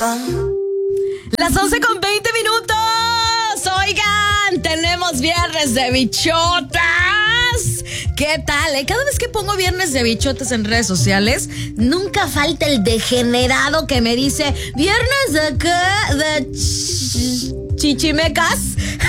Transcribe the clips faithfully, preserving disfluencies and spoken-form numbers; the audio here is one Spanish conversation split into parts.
Las once con veinte minutos. Oigan, tenemos viernes de bichotas. ¿Qué tal? Eh? Cada vez que pongo viernes de bichotas en redes sociales, nunca falta el degenerado que me dice, ¿viernes de qué? ¿De ch- chichimecas?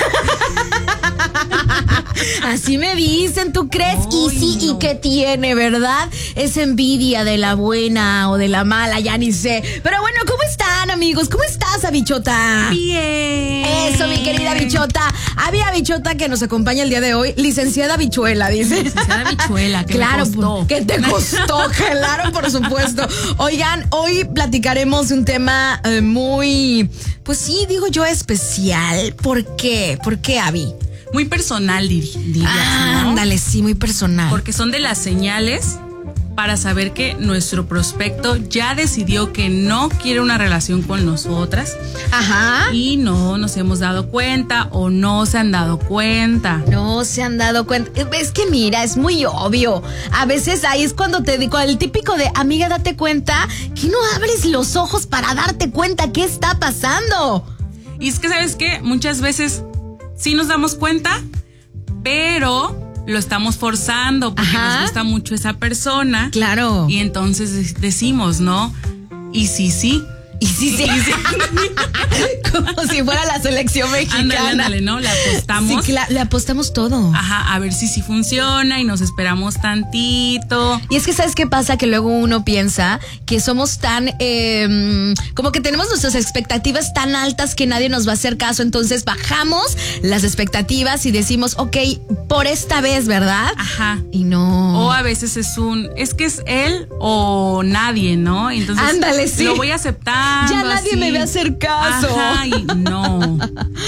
Así me dicen, ¿tú crees? Ay, y sí, no. ¿y qué tiene, verdad? Es envidia de la buena o de la mala, ya ni sé. Pero bueno, ¿cómo están, amigos? ¿Cómo estás, bichota? Bien. Eso, mi querida bichota. Había bichota que nos acompaña el día de hoy, licenciada bichuela, dice. Licenciada bichuela, que claro, me costó. ¿qué te costó? Claro, por supuesto. Oigan, hoy platicaremos de un tema eh, muy, pues sí, digo yo, especial. ¿Por qué? ¿Por qué, Abby? Muy personal, dir- dirías, Ah, ¿no? ándale, sí, muy personal. Porque son de las señales para saber que nuestro prospecto ya decidió que no quiere una relación con nosotras Ajá. y no nos hemos dado cuenta o no se han dado cuenta. No se han dado cuenta. Es que mira, es muy obvio. A veces ahí es cuando te digo, el típico de, amiga, date cuenta que no abres los ojos para darte cuenta qué está pasando. Y es que, ¿sabes qué? Muchas veces sí nos damos cuenta, pero lo estamos forzando porque Ajá. nos gusta mucho esa persona. Claro. Y entonces decimos, ¿no? Y sí, sí. Y sí, sí, sí. Como si fuera la selección mexicana. Ándale, ándale, ¿no? Le apostamos. Sí, cla- le apostamos todo. Ajá, a ver si sí funciona y nos esperamos tantito. Y es que ¿sabes qué pasa? Que luego uno piensa que somos tan, eh, como que tenemos nuestras expectativas tan altas que nadie nos va a hacer caso. Entonces bajamos las expectativas y decimos, ok, por esta vez, ¿verdad? Ajá. Y no. O a veces es un, es que es él o nadie, ¿no? Entonces Ándale, sí. lo voy a aceptar. Ya nadie me va a hacer caso. Ajá, y no.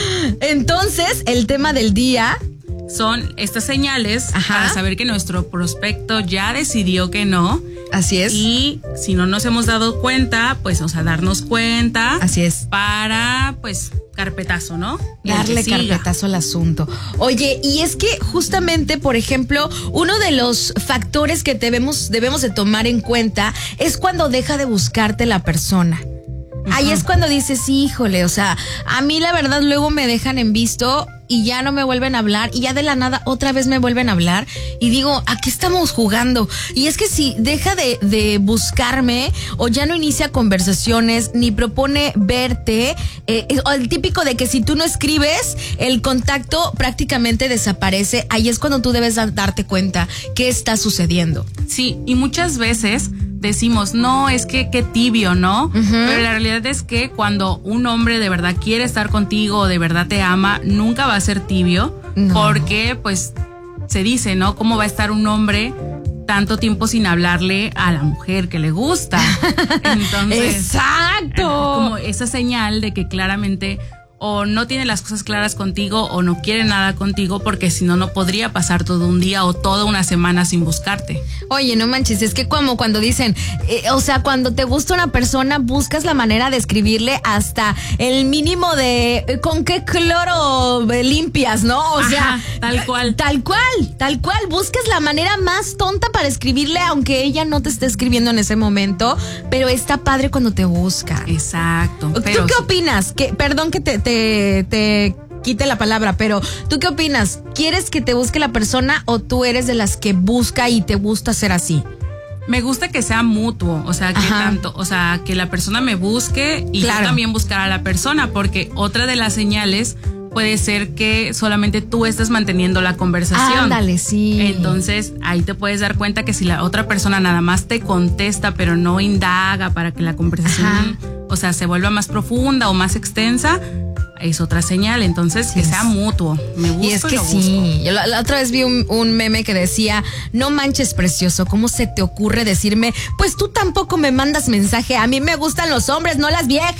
Entonces, el tema del día. Son estas señales Ajá. para saber que nuestro prospecto ya decidió que no. Así es. Y si no nos hemos dado cuenta, pues, o sea, darnos cuenta. Así es. Para, pues, carpetazo, ¿no? Y Darle que siga. carpetazo al asunto. Oye, y es que justamente, por ejemplo, uno de los factores que debemos, debemos de tomar en cuenta es cuando deja de buscarte la persona. Ahí es cuando dices, híjole, o sea, a mí la verdad luego me dejan en visto y ya no me vuelven a hablar y ya de la nada otra vez me vuelven a hablar y digo, ¿a qué estamos jugando? Y es que si deja de, de buscarme o ya no inicia conversaciones ni propone verte, eh, o el típico de que si tú no escribes, el contacto prácticamente desaparece, ahí es cuando tú debes da- darte cuenta qué está sucediendo. Sí, y muchas veces decimos, no, es que qué tibio, ¿no? Ujú. Pero la realidad es que cuando un hombre de verdad quiere estar contigo o de verdad te ama, nunca va a ser tibio, No. porque pues se dice, ¿no? ¿Cómo va a estar un hombre tanto tiempo sin hablarle a la mujer que le gusta? Entonces, ¡Exacto! como esa señal de que claramente o no tiene las cosas claras contigo o no quiere nada contigo, porque si no, no podría pasar todo un día o toda una semana sin buscarte. Oye, no manches, es que como cuando dicen, eh, o sea, cuando te gusta una persona, buscas la manera de escribirle hasta el mínimo de eh, con qué cloro eh, limpias, ¿no? O Ajá, sea, tal cual. Tal cual, tal cual. Buscas la manera más tonta para escribirle, aunque ella no te esté escribiendo en ese momento, pero está padre cuando te busca. Exacto. ¿Tú Pero qué opinas? Que, perdón que te, te, te quite la palabra, pero ¿tú qué opinas? ¿Quieres que te busque la persona o tú eres de las que busca y te gusta ser así? me gusta que sea mutuo, o sea, que Ajá. tanto, o sea, que la persona me busque y Claro. yo también buscar a la persona, porque otra de las señales puede ser que solamente tú estás manteniendo la conversación. Ándale, sí. Entonces, ahí te puedes dar cuenta que si la otra persona nada más te contesta, pero no indaga para que la conversación, Ajá. o sea, se vuelva más profunda o más extensa, es otra señal. Entonces, que Sí. sea mutuo. Me busco Y es que lo sí, yo la, la otra vez vi un, un meme que decía, no manches precioso, ¿cómo se te ocurre decirme, pues tú tampoco me mandas mensaje, a mí me gustan los hombres, no las viejas?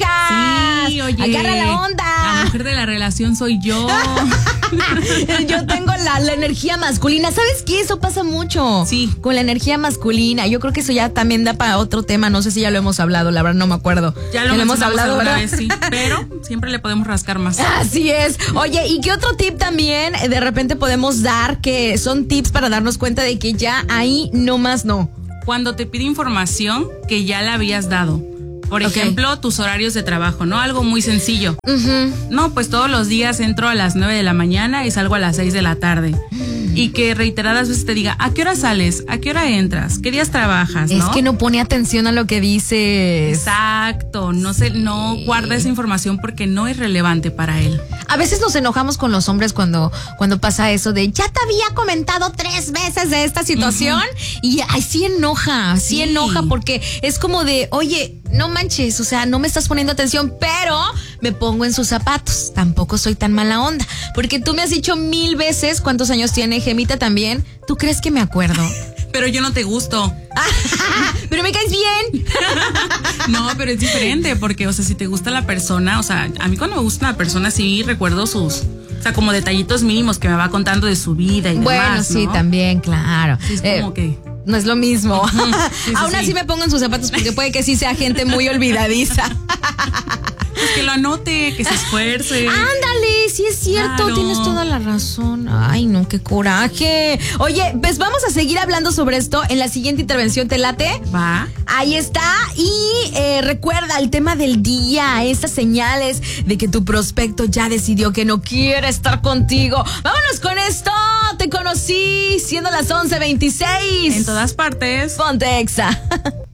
Sí, oye. Agarra la onda. La mujer de la relación soy yo. Yo tengo la, la energía masculina. ¿Sabes qué? Eso pasa mucho. Sí. Con la energía masculina. Yo creo que eso ya también da para otro tema. No sé si ya lo hemos hablado, la verdad no me acuerdo. Ya lo, hemos hablado, alguna ¿verdad? vez, sí. Pero siempre le podemos rascar más. Así es. Oye, ¿y qué otro tip también eh, de repente podemos dar que son tips para darnos cuenta de que ya ahí no más no? Cuando te pide información que ya la habías dado. Por Ok. ejemplo, tus horarios de trabajo, ¿no? Algo muy sencillo. Ujú. No, pues todos los días entro a las nueve de la mañana y salgo a las seis de la tarde. Y que reiteradas veces te diga, ¿a qué hora sales? ¿A qué hora entras? ¿Qué días trabajas? Es ¿no? que no pone atención a lo que dices. Exacto, no se, no Sí. guarda esa información porque no es relevante para él. A veces nos enojamos con los hombres cuando, cuando pasa eso de ya te había comentado tres veces de esta situación. Y ay, sí enoja, sí, Sí. enoja porque es como de, oye, no manches, o sea, no me estás poniendo atención, pero me pongo en sus zapatos. Tampoco soy tan mala onda. Porque tú me has dicho mil veces cuántos años tiene Gemita también. ¿Tú crees que me acuerdo? Pero yo no te gusto. Pero me caes bien. No, pero es diferente porque, o sea, si te gusta la persona, o sea, a mí cuando me gusta una persona sí recuerdo sus, o sea, como detallitos mínimos que me va contando de su vida y Bueno, demás, sí, ¿no? también, claro. Sí, es Eh, como que... No es lo mismo. sí, sí, Aún así sí. me pongo en sus zapatos porque puede que sí sea gente muy olvidadiza. Pues que lo anote, que se esfuerce. Ándale, sí es cierto, Claro. tienes toda la razón. Ay, no, qué coraje. Oye, pues vamos a seguir hablando sobre esto en la siguiente intervención, ¿te late? Va. Ahí está. Y eh, recuerda el tema del día, estas señales de que tu prospecto ya decidió que no quiere estar contigo. Vámonos con esto. Te conocí siendo las once veintiséis. En todas partes. Ponte Exa.